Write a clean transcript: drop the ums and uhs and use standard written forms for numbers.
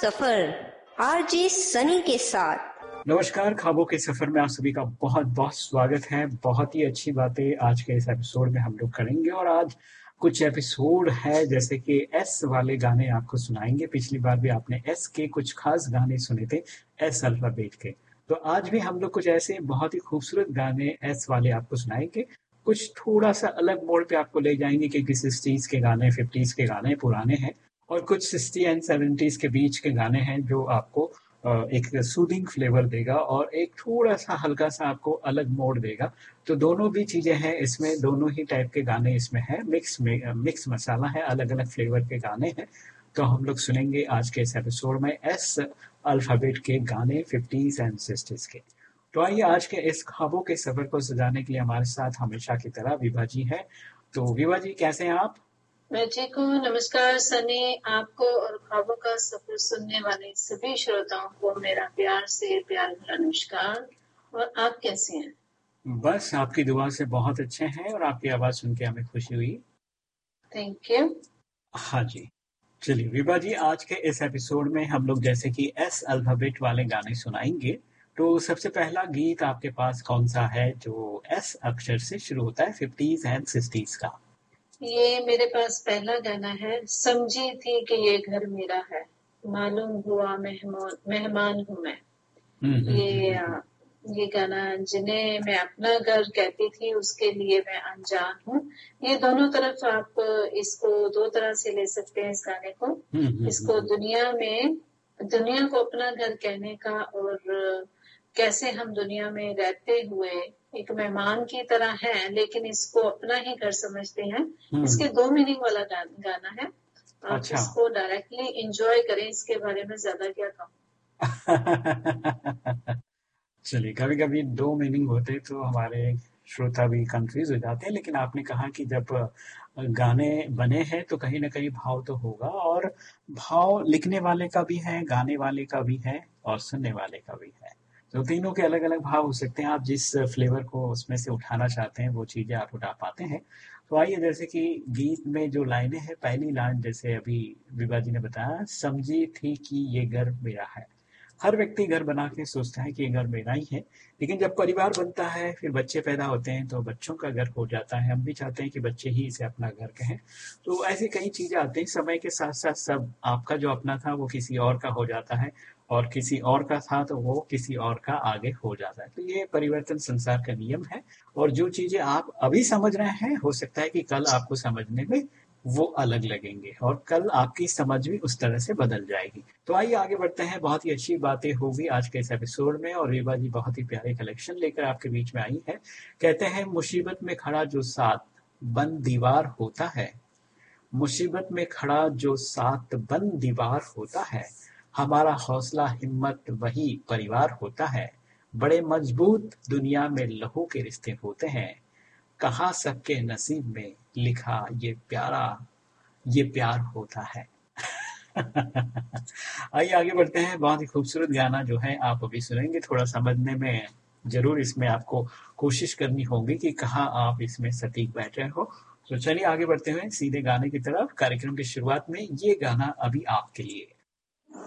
सफर RJ Sunny के साथ। नमस्कार, ख्वाबों के सफर में आप सभी का बहुत बहुत स्वागत है। बहुत ही अच्छी बातें आज के इस एपिसोड में हम लोग करेंगे और आज कुछ एपिसोड है जैसे कि एस वाले गाने आपको सुनाएंगे। पिछली बार भी आपने एस के कुछ खास गाने सुने थे, एस अल्फाबेट के। तो आज भी हम लोग कुछ ऐसे बहुत ही खूबसूरत गाने एस वाले आपको सुनाएंगे। कुछ थोड़ा सा अलग मोड पे आपको ले जाएंगे क्योंकि 60s के गाने, 50s के गाने पुराने हैं और कुछ 60 एंड 70s के बीच के गाने हैं जो आपको एक सूदिंग फ्लेवर देगा और एक थोड़ा सा हल्का सा आपको अलग मोड देगा। तो दोनों भी चीजें हैं इसमें, दोनों ही टाइप के गाने इसमें हैं। मिक्स मसाला है, अलग अलग फ्लेवर के गाने हैं। तो हम लोग सुनेंगे आज के इस एपिसोड में एस अल्फाबेट के गाने 50s एंड 60s के। तो आइए आज के इस ख्वाबों के सफर को सजाने के लिए हमारे साथ हमेशा की तरह विभा जी है। तो विभा जी कैसे हैं आप? मैं ठीक हूँ। नमस्कार सनी, आपको और ख्वाबों का सफर सुनने वाले सभी श्रोताओं को मेरा प्यार से प्यार भरा नमस्कार। और आप कैसे हैं? बस आपकी दुआ से बहुत अच्छे हैं और आपकी आवाज सुन के हमें खुशी हुई। Thank you. हाँ जी, चलिए विभा जी, आज के इस एपिसोड में हम लोग जैसे कि एस अल्फाबेट वाले गाने सुनाएंगे। तो सबसे पहला गीत आपके पास कौन सा है जो एस अक्षर से शुरू होता है 50s एंड 60s का? ये मेरे पास पहला गाना है, समझी थी कि ये घर मेरा है, मालूम हुआ मेहमान हूँ मैं। ये गाना जिन्हें मैं अपना घर कहती थी उसके लिए मैं अनजान हूँ। ये दोनों तरफ आप इसको दो तरह से ले सकते हैं इस गाने को। इसको दुनिया को अपना घर कहने का और कैसे हम दुनिया में रहते हुए एक मेहमान की तरह है लेकिन इसको अपना ही घर समझते हैं। इसके दो मीनिंग वाला गाना है। आप अच्छा। इसको डायरेक्टली एंजॉय करें, इसके बारे में ज्यादा क्या कहूँ। चलिए, कभी कभी दो मीनिंग होते तो हमारे श्रोता भी कंफ्यूज हो जाते हैं, लेकिन आपने कहा कि जब गाने बने हैं तो कहीं ना कहीं भाव तो होगा और भाव लिखने वाले का भी है, गाने वाले का भी है और सुनने वाले का भी है। तो तीनों के अलग अलग भाव हो सकते हैं। आप जिस फ्लेवर को उसमें से उठाना चाहते हैं वो चीजें आप उठा पाते हैं। तो आइए, जैसे कि गीत में जो लाइनें हैं, पहली लाइन जैसे अभी विभा जी ने बताया, समझी थी कि ये घर मेरा है। हर व्यक्ति घर बना के सोचता है कि ये घर मेरा ही है, लेकिन जब परिवार बनता है, फिर बच्चे पैदा होते हैं तो बच्चों का घर हो जाता है। हम भी चाहते हैं कि बच्चे ही इसे अपना घर कहें। तो ऐसी कई चीजें आती हैं। समय के साथ साथ सब आपका जो अपना था वो किसी और का हो जाता है और किसी और का था तो वो किसी और का आगे हो जाता है। तो ये परिवर्तन संसार का नियम है और जो चीजें आप अभी समझ रहे हैं हो सकता है कि कल आपको समझने में वो अलग लगेंगे और कल आपकी समझ भी उस तरह से बदल जाएगी। तो आइए आगे बढ़ते हैं। बहुत ही अच्छी बातें होगी आज के इस एपिसोड में और रीवा जी बहुत ही प्यारे कलेक्शन लेकर आपके बीच में आई है। कहते हैं, मुसीबत में खड़ा जो साथ बंद दीवार होता है, मुसीबत में खड़ा जो साथ बंद दीवार होता है, हमारा हौसला हिम्मत वही परिवार होता है। बड़े मजबूत दुनिया में लहू के रिश्ते होते हैं, कहा सबके नसीब में लिखा ये प्यार होता है। आइए आगे बढ़ते हैं। बहुत ही खूबसूरत गाना जो है आप अभी सुनेंगे। थोड़ा समझने में जरूर इसमें आपको कोशिश करनी होगी कि कहाँ आप इसमें सटीक बैठ रहे हो। तो चलिए आगे बढ़ते हुए सीधे गाने की तरफ। कार्यक्रम की शुरुआत में ये गाना अभी आपके लिए।